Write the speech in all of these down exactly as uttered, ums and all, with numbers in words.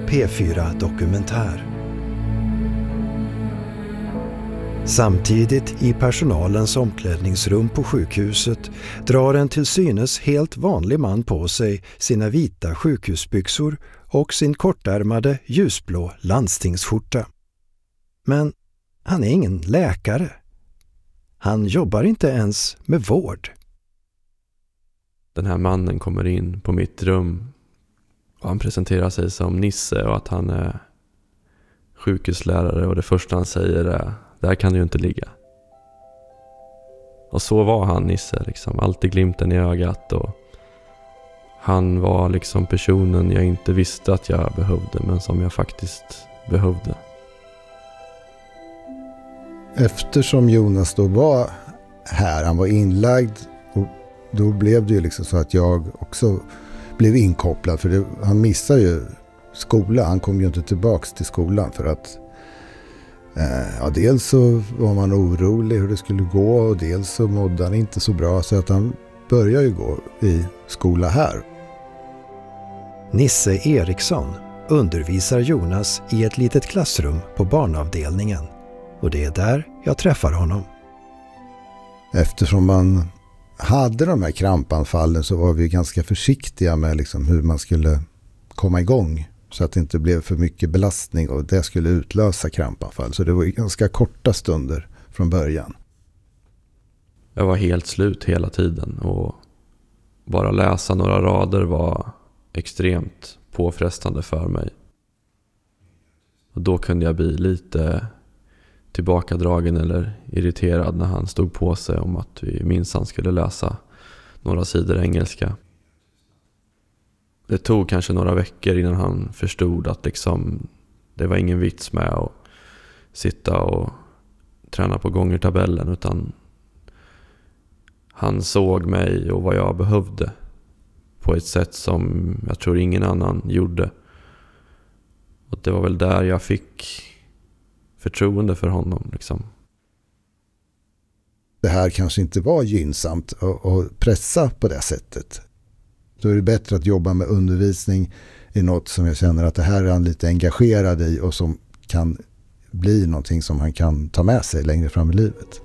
P fyra Dokumentär. Samtidigt i personalens omklädningsrum på sjukhuset drar en till synes helt vanlig man på sig sina vita sjukhusbyxor och sin kortärmade ljusblå landstingsskjorta. Men han är ingen läkare. Han jobbar inte ens med vård. Den här mannen kommer in på mitt rum och han presenterar sig som Nisse och att han är sjukhuslärare, och det första han säger är: där kan du ju inte ligga. Och så var han, Nisse, liksom, alltid glimten i ögat, och han var liksom personen jag inte visste att jag behövde, men som jag faktiskt behövde. Eftersom Jonas då var här, han var inlagd, och då blev det ju liksom så att jag också blev inkopplad, för det, han missade ju skolan, han kom ju inte tillbaks till skolan för att eh, ja, dels så var man orolig hur det skulle gå, och dels så mådde han inte så bra, så att han började ju gå i skola här. Nisse Eriksson undervisar Jonas i ett litet klassrum på barnavdelningen, och det är där jag träffar honom. Eftersom man hade de här krampanfallen så var vi ganska försiktiga med liksom hur man skulle komma igång, så att det inte blev för mycket belastning och det skulle utlösa krampanfall. Så det var ganska korta stunder från början. Jag var helt slut hela tiden, och bara läsa några rader var extremt påfrestande för mig. Och då kunde jag bli lite tillbakadragen eller irriterad när han stod på sig om att vi minsann skulle läsa några sidor engelska. Det tog kanske några veckor innan han förstod att liksom, det var ingen vits med att sitta och träna på gångertabellen, utan han såg mig och vad jag behövde på ett sätt som jag tror ingen annan gjorde. Och det var väl där jag fick förtroende för honom liksom. Det här kanske inte var gynnsamt att pressa på det sättet. Då är det bättre att jobba med undervisning i något som jag känner att det här är han lite engagerad i och som kan bli någonting som han kan ta med sig längre fram i livet.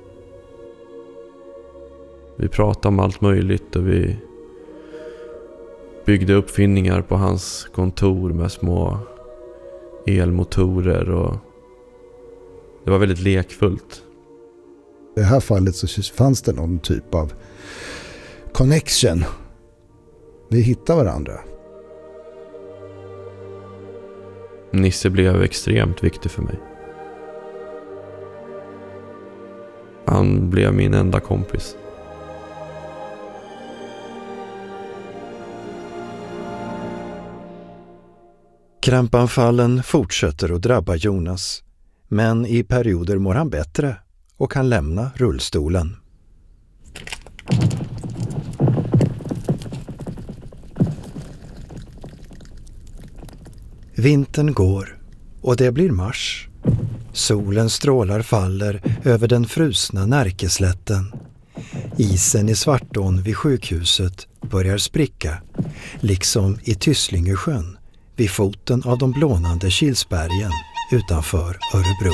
Vi pratade om allt möjligt och vi byggde uppfinningar på hans kontor med små elmotorer, och det var väldigt lekfullt. I det här fallet så fanns det någon typ av connection. Vi hittade varandra. Nisse blev extremt viktig för mig. Han blev min enda kompis. Krampanfallen fortsätter att drabba Jonas, men i perioder mår han bättre och kan lämna rullstolen. Vintern går och det blir mars. Solens strålar faller över den frusna Närkeslätten. Isen i Svartån vid sjukhuset börjar spricka, liksom i Tyslingesjön vid foten av de blånande Kilsbergen utanför Örebro.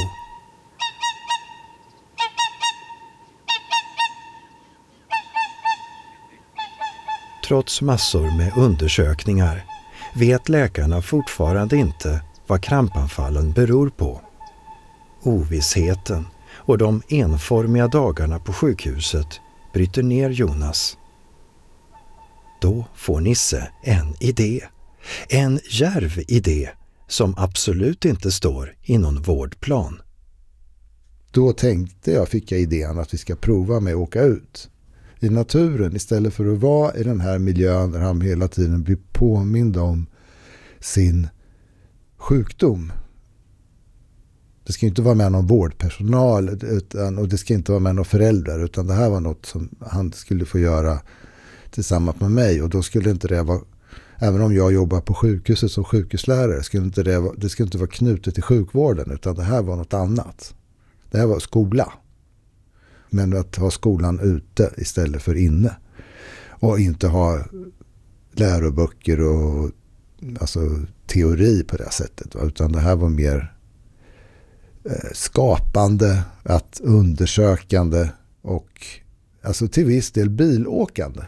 Trots massor med undersökningar vet läkarna fortfarande inte vad krampanfallen beror på. Ovissheten och de enformiga dagarna på sjukhuset bryter ner Jonas. Då får Nisse en idé. En djärv idé som absolut inte står i någon vårdplan. Då tänkte jag, fick jag idén att vi ska prova med att åka ut i naturen istället för att vara i den här miljön där han hela tiden blir påmind om sin sjukdom. Det ska inte vara med någon vårdpersonal utan, och det ska inte vara med någon föräldrar, utan det här var något som han skulle få göra tillsammans med mig, och då skulle inte det vara, även om jag jobbar på sjukhuset som sjukhuslärare, skulle inte det, vara, det skulle inte vara knutet till sjukvården, utan det här var något annat. Det här var skola. Men att ha skolan ute istället för inne. Och inte ha läroböcker och alltså, teori på det sättet. Va? Utan det här var mer eh, skapande, att undersökande och alltså till viss del bilåkande.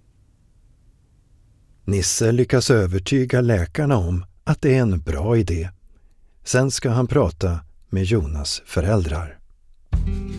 Nisse lyckas övertyga läkarna om att det är en bra idé. Sen ska han prata med Jonas föräldrar.